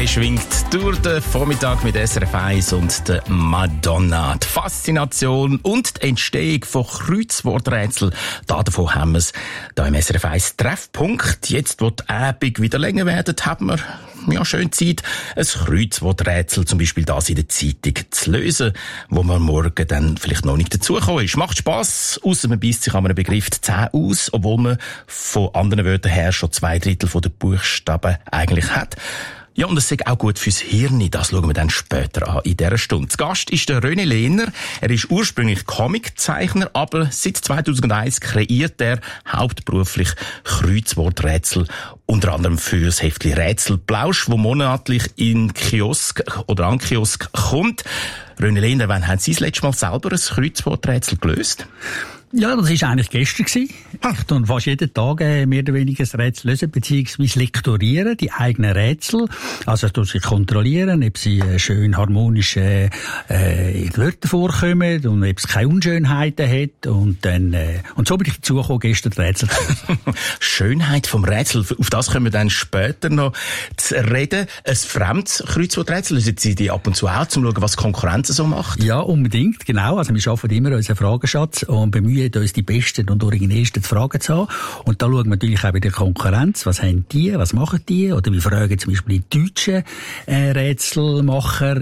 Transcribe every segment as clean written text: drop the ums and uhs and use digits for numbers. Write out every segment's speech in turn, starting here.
schwingt durch den Vormittag mit SRF 1 und der Madonna. Die Faszination und die Entstehung von Kreuzworträtseln, davon haben wir es hier im SRF 1 Treffpunkt. Jetzt, wo die Abend wieder länger werden, haben wir schön Zeit, ein Kreuzworträtsel, zum Beispiel das in der Zeitung, zu lösen, wo man morgen dann vielleicht noch nicht dazugekommen ist. Macht Spass, ausser man beisst sich an einem Begriff die Zähne aus, obwohl man von anderen Wörtern her schon 2/3 der Buchstaben eigentlich hat. Ja, und es ist auch gut fürs Hirn. Das schauen wir dann später an in dieser Stunde. Zu Gast ist der René Lehner. Er ist ursprünglich Comiczeichner, aber seit 2001 kreiert er hauptberuflich Kreuzworträtsel, unter anderem für das Heftchen Rätselplausch, wo monatlich in Kiosk oder an Kiosk kommt. René Lehner, wann haben Sie das letzte Mal selber ein Kreuzworträtsel gelöst? Ja, das war eigentlich gestern gewesen. Ich tue fast jeden Tag mehr oder weniger ein Rätsel lösen, beziehungsweise lektorieren, die eigenen Rätsel. Also ich tue sie kontrollieren, ob sie schön harmonisch in Wörter vorkommen und ob es keine Unschönheiten hat. Und so bin ich dazu gekommen, gestern das Rätsel zu lösen. Schönheit vom Rätsel, auf das können wir dann später noch zu reden. Ein fremdes Kreuzworträtsel, lösen Sie die ab und zu auch, um zu schauen, was die Konkurrenz so macht? Ja, unbedingt, genau. Also wir schaffen immer unseren Fragenschatz und bemühen uns die besten und originellsten Fragen zu haben. Und da schauen wir natürlich auch bei der Konkurrenz. Was haben die? Was machen die? Oder wir fragen zum Beispiel die deutschen Rätselmacher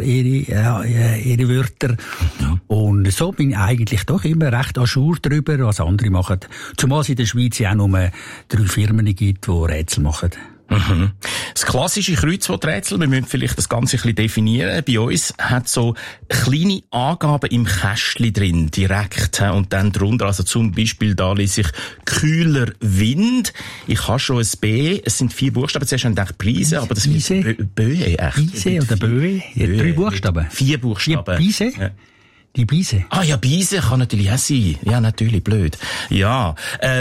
ihre Wörter. Ja. Und so bin ich eigentlich doch immer recht à jour darüber, was andere machen. Zumal es in der Schweiz ja auch nur 3 Firmen gibt, die Rätsel machen. Mhm. Das klassische Kreuzworträtsel, wir müssen vielleicht das Ganze ein bisschen definieren. Bei uns hat so kleine Angaben im Kästchen drin, direkt. Und dann drunter, also zum Beispiel, da lese ich kühler Wind. Ich habe schon ein B, es sind 4 Buchstaben. Zuerst habe ich gedacht Brise, aber das ist Böe, echt. Bise oder Böe? 3 Buchstaben. 4 Buchstaben. Bise? Ja. Die Bise? Ah ja, Bise kann natürlich auch sein. Ja, natürlich, blöd. Ja,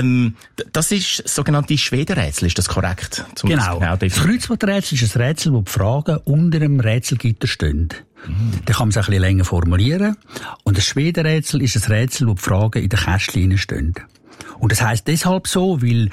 das ist das sogenannte Schwedenrätsel, ist das korrekt? Genau. Das Kreuzworträtsel ist ein Rätsel, wo die Fragen unter dem Rätselgitter stehen. Da kann man es ein bisschen länger formulieren. Und das Schwedenrätsel ist ein Rätsel, wo die Fragen in den Kästchen stehen. Und das heisst deshalb so, weil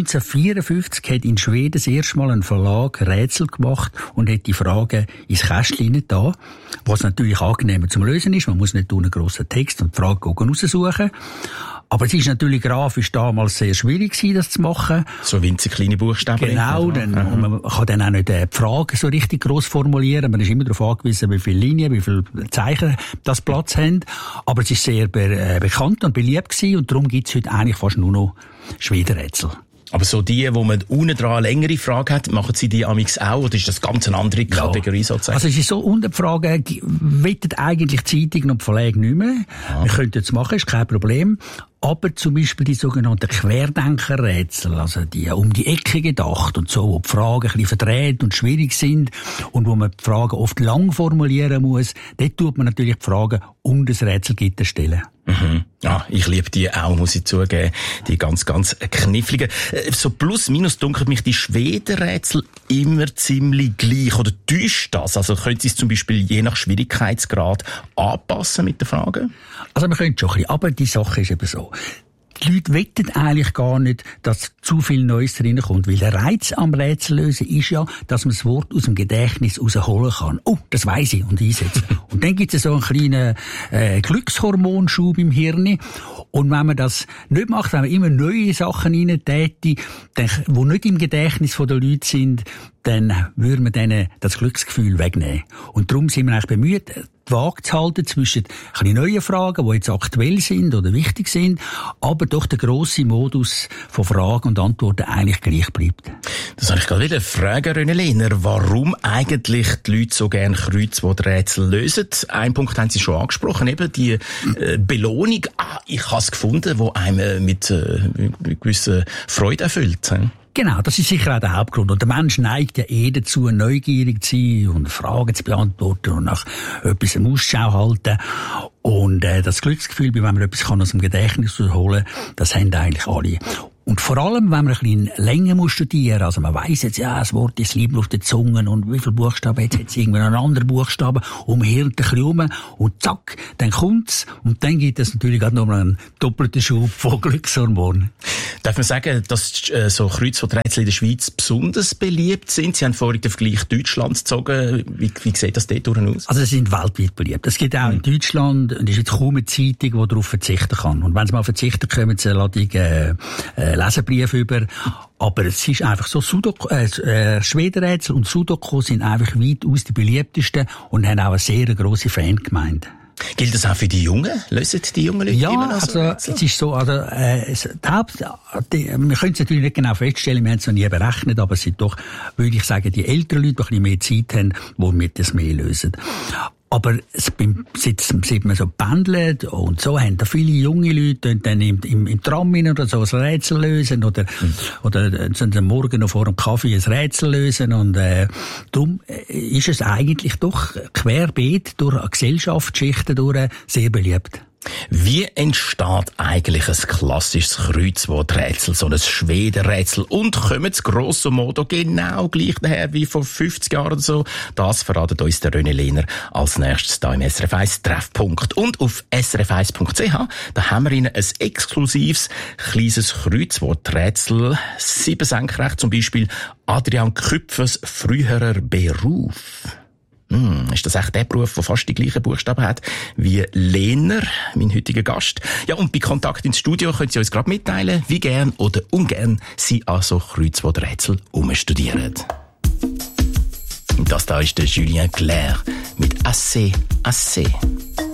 1954 hat in Schweden das erste Mal ein Verlag Rätsel gemacht und hat die Fragen ins Kästchen da, was natürlich angenehmer zum Lösen ist. Man muss nicht einen grossen Text und die Frage raussuchen. Aber es ist natürlich grafisch damals sehr schwierig gewesen, das zu machen. So winzig kleine Buchstaben. Genau, und man kann dann auch nicht die Frage so richtig gross formulieren. Man ist immer darauf angewiesen, wie viele Linien, wie viele Zeichen das Platz haben. Aber es ist sehr bekannt und beliebt gewesen und darum gibt es heute eigentlich fast nur noch Schwedenrätsel. Aber so die, wo man unten dran eine längere Frage hat, machen Sie die amix auch, oder ist das ganz eine andere Kategorie sozusagen? Also es ist so, unter die Frage, wettet eigentlich die Zeitung und die Verlage nicht mehr. Ja. Wir könnten es machen, ist kein Problem. Aber zum Beispiel die sogenannten Querdenkerrätsel, also die um die Ecke gedacht und so, wo die Fragen ein bisschen verdreht und schwierig sind und wo man die Fragen oft lang formulieren muss, dort tut man natürlich die Fragen unter das Rätselgitter stellen. Mhm. Ja, ich liebe die auch, muss ich zugeben. Die ganz, ganz kniffligen. So plus minus dunkelt mich die Schwedenrätsel immer ziemlich gleich. Oder täuscht das? Also können Sie es zum Beispiel je nach Schwierigkeitsgrad anpassen mit den Fragen? Also man könnte schon ein bisschen, aber die Sache ist eben so. Die Leute wetten eigentlich gar nicht, dass zu viel Neues reinkommt, weil der Reiz am Rätsellösen ist ja, dass man das Wort aus dem Gedächtnis rausholen kann. Oh, das weiss ich und einsetzen. Und dann gibt es so einen kleinen Glückshormonschub im Hirn. Und wenn man das nicht macht, wenn man immer neue Sachen reintäte, die nicht im Gedächtnis der Leute sind, dann würde man denen das Glücksgefühl wegnehmen. Und darum sind wir eigentlich bemüht, die Waage zu halten zwischen neuen Fragen, die jetzt aktuell sind oder wichtig sind, aber doch der grosse Modus von Fragen und Antworten eigentlich gleich bleibt. Das habe ich gerade wieder fragen, René Lehner, warum eigentlich die Leute so gerne Kreuzworträtsel lösen. Einen Punkt haben Sie schon angesprochen, eben die Belohnung. Ich habe es gefunden, die einem mit gewisser Freude erfüllt. Genau, das ist sicher auch der Hauptgrund. Und der Mensch neigt ja dazu, neugierig zu sein und Fragen zu beantworten und nach etwas im Ausschau halten. Und das Glücksgefühl, wenn man etwas aus dem Gedächtnis holen kann, das haben eigentlich alle. Und vor allem, wenn man ein bisschen länger muss studieren, also man weiss jetzt, ja, das Wort ist lieber auf den Zungen und wie viele Buchstaben, jetzt hat es irgendwie einen anderen Buchstaben, umhirrt ein bisschen rum und zack, dann kommt's und dann gibt es natürlich auch noch mal einen doppelten Schub von Glückshormonen. Darf man sagen, dass so Kreuzworträtsel in der Schweiz besonders beliebt sind? Sie haben vorhin den Vergleich Deutschland gezogen. Wie sieht das dort aus? Also sie sind weltweit beliebt. Es gibt auch in Deutschland, und es ist jetzt kaum eine Zeitung, die darauf verzichten kann. Und wenn sie mal verzichten, kommen sie eine Leserbrief über. Aber es ist einfach so, Schwedenrätsel und Sudoku sind einfach weitaus die beliebtesten und haben auch eine sehr grosse Fangemeinde. Gilt das auch für die Jungen? Lösen die jungen Leute immer noch so? Ja, also es ist so, also, wir können es natürlich nicht genau feststellen, wir haben es noch nie berechnet, aber es sind doch, würde ich sagen, die älteren Leute, die ein bisschen mehr Zeit haben, die mit das mehr lösen. Aber seit man so pendelt und so, haben da viele junge Leute dann im Tram oder so ein Rätsel lösen oder sind am Morgen noch vor dem Kaffee ein Rätsel lösen und darum ist es eigentlich doch querbeet durch Gesellschaftsschichten durch sehr beliebt. Wie entsteht eigentlich ein klassisches Kreuzworträtsel, so ein Schwedenrätsel? Und kommen das grosso modo genau gleich daher wie vor 50 Jahren oder so? Das verratet uns der René Lehner als nächstes hier im SRF 1 Treffpunkt. Und auf srf1.ch, da haben wir Ihnen ein exklusives kleines Kreuzworträtsel. 7 senkrecht, zum Beispiel Adrian Küpfers früherer Beruf. Ist das echt der Beruf, der fast die gleichen Buchstaben hat wie Lehner, mein heutiger Gast? Ja, und bei Kontakt ins Studio können Sie uns gerade mitteilen, wie gern oder ungern Sie an so Kreuzworträtsel umstudieren. Das da ist der Julien Clerc mit Assez, Assez.